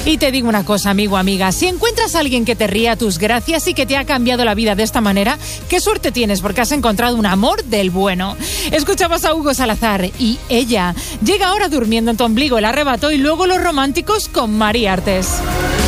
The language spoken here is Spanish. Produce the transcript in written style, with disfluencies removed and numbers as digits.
Y te digo una cosa, amigo, amiga, si encuentras a alguien que te ría a tus gracias y que te ha cambiado la vida de esta manera, qué suerte tienes porque has encontrado un amor del bueno. Escuchabas a Hugo Salazar y Ella. Llega ahora Durmiendo en tu ombligo, el arrebato y luego Los románticos con Mari Artes.